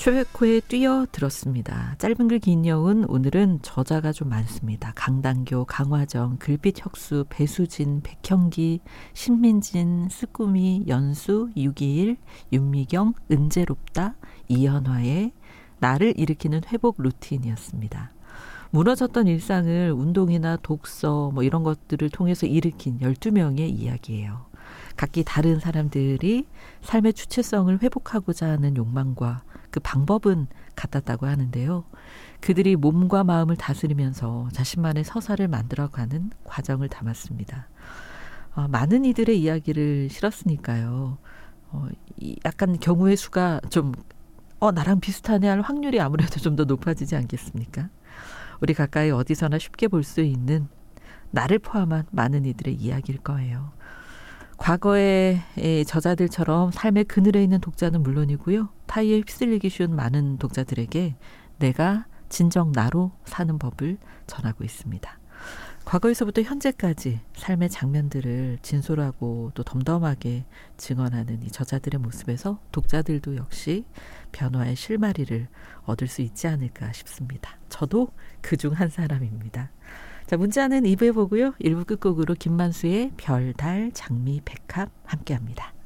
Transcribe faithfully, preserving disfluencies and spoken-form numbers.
최백호의 뛰어들었습니다. 짧은 글 긴 여운 오늘은 저자가 좀 많습니다. 강단교, 강화정, 글빛 혁수, 배수진, 백형기, 신민진, 스꾸미, 연수, 육이일, 윤미경, 은재롭다, 이현화의 나를 일으키는 회복 루틴이었습니다. 무너졌던 일상을 운동이나 독서 뭐 이런 것들을 통해서 일으킨 열두 명의 이야기예요. 각기 다른 사람들이 삶의 주체성을 회복하고자 하는 욕망과 그 방법은 같았다고 하는데요. 그들이 몸과 마음을 다스리면서 자신만의 서사를 만들어가는 과정을 담았습니다. 어, 많은 이들의 이야기를 실었으니까요. 어, 이 약간 경우의 수가 좀 어, 나랑 비슷하네 할 확률이 아무래도 좀 더 높아지지 않겠습니까? 우리 가까이 어디서나 쉽게 볼 수 있는 나를 포함한 많은 이들의 이야기일 거예요. 과거의 저자들처럼 삶의 그늘에 있는 독자는 물론이고요. 타이에 휩쓸리기 쉬운 많은 독자들에게 내가 진정 나로 사는 법을 전하고 있습니다. 과거에서부터 현재까지 삶의 장면들을 진솔하고 또 덤덤하게 증언하는 이 저자들의 모습에서 독자들도 역시 변화의 실마리를 얻을 수 있지 않을까 싶습니다. 저도 그중 한 사람입니다. 자, 문자는 이 부에 보고요. 일 부 끝곡으로 김만수의 별, 달, 장미, 백합 함께합니다.